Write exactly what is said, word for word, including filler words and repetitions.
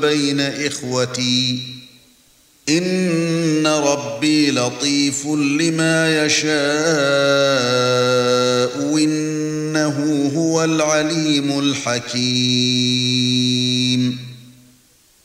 بين إخوتي إن ربي لطيف لما يشاء إنه هو العليم الحكيم